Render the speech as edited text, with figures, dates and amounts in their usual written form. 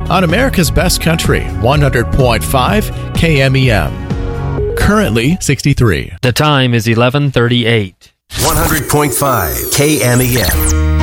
on America's Best Country, 100.5 KMEM. Currently 63. The time is 11:38. 100.5 KMEM.